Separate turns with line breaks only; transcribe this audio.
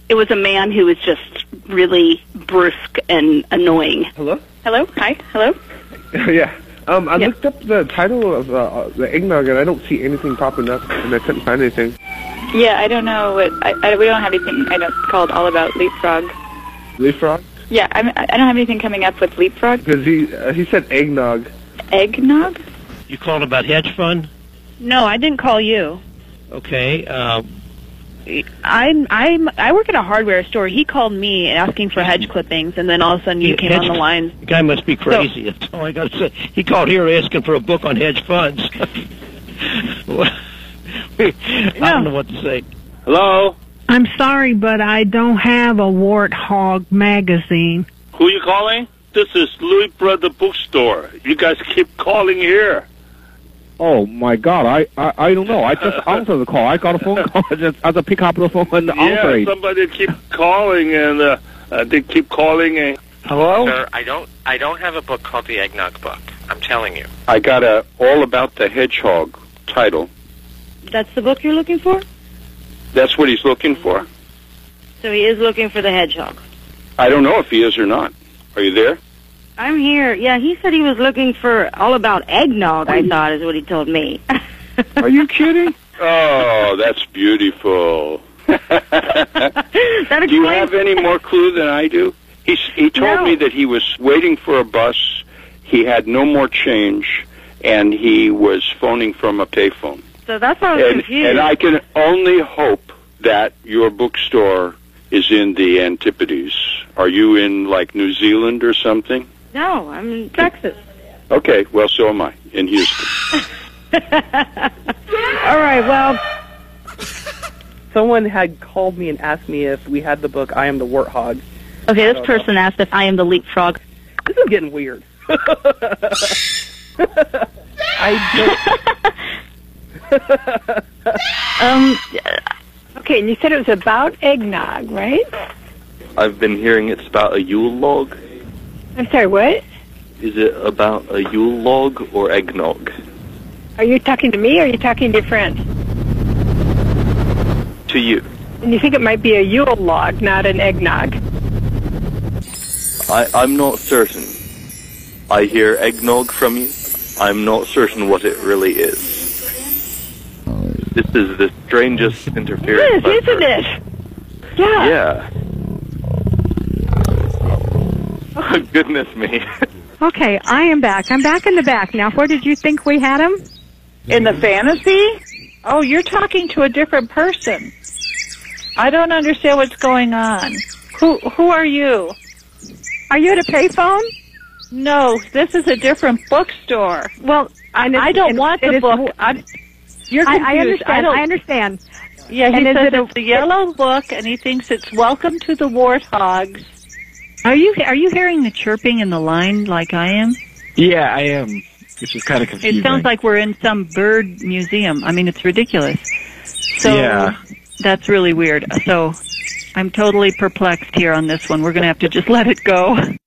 It was a man who was just really brusque and annoying.
Hello?
Hello? Hi? Hello?
Yeah. I looked up the title of the eggnog, and I don't see anything popping up, and I couldn't find anything.
Yeah, I don't know. We don't have anything called All About Leapfrog.
Leapfrog?
Yeah, I don't have anything coming up with Leapfrog.
Because he said eggnog.
Eggnog?
You called about hedge fund?
No, I didn't call you.
Okay.
I work at a hardware store. He called me asking for hedge clippings, and then all of a sudden you came on the line.
The guy must be crazy. That's all I got to say. He called here asking for a book on hedge funds. I don't know what to say.
Hello?
I'm sorry, but I don't have a Warthog magazine.
Who you calling? This is Louis Brother Bookstore. You guys keep calling here.
Oh my God! I don't know. I just answered the call. I got a phone call. I just pick up the phone and answer it.
Somebody keep calling and they keep calling. And hello?
Sir, I don't have a book called the Eggnog Book. I'm telling you.
I got a All About the Hedgehog title.
That's the book you're looking for?
That's what he's looking for.
So he is looking for the hedgehog.
I don't know if he is or not. Are you there?
I'm here. Yeah, he said he was looking for All About Eggnog, I thought, is what he told me.
Are you kidding? Oh, that's beautiful. Do you have any more clue than I do? He told me that he was waiting for a bus, he had no more change, and he was phoning from a payphone.
So that's why I was confused.
And I can only hope that your bookstore is in the Antipodes. Are you in, like, New Zealand or something?
No, I'm in Texas.
Okay, well, so am I, in Houston.
All right, well...
Someone had called me and asked me if we had the book I Am the Warthog.
Okay, this person asked if I am the leapfrog.
This is getting weird.
Okay, and you said it was about eggnog, right?
I've been hearing it's about a Yule log.
I'm sorry, what?
Is it about a Yule log or eggnog?
Are you talking to me or are you talking to your friend?
To you.
And you think it might be a Yule log, not an eggnog?
I'm not certain. I hear eggnog from you. I'm not certain what it really is. This is the strangest interference.
It is, isn't it? Yeah.
Yeah. Oh, goodness me.
Okay, I am back. I'm back in the back. Now, where did you think we had him?
In the fantasy? Oh, you're talking to a different person. I don't understand what's going on. Who are you?
Are you at a payphone?
No, this is a different bookstore.
Well,
I don't want the book. You're confused.
I understand.
Yeah, he says it's a yellow book, and he thinks it's Welcome to the Warthogs.
Are you hearing the chirping in the line like I am?
Yeah, I am, which is kind of confusing.
It sounds like we're in some bird museum. I mean, it's ridiculous. So
yeah.
That's really weird. So I'm totally perplexed here on this one. We're going to have to just let it go.